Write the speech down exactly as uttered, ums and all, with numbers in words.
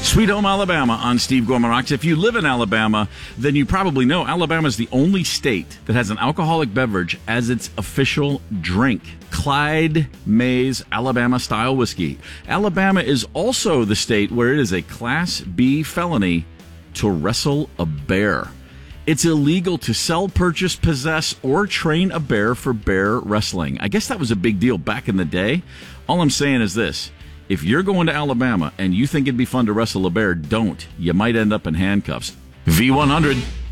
Sweet Home Alabama on Steve Gorman Rocks. If you live in Alabama, then you probably know Alabama is the only state that has an alcoholic beverage as its official drink. Clyde Mays Alabama-style whiskey. Alabama is also the state where it is a Class B felony to wrestle a bear. It's illegal to sell, purchase, possess, or train a bear for bear wrestling. I guess that was a big deal back in the day. All I'm saying is this. If you're going to Alabama and you think it'd be fun to wrestle a bear, don't. You might end up in handcuffs. V one hundred.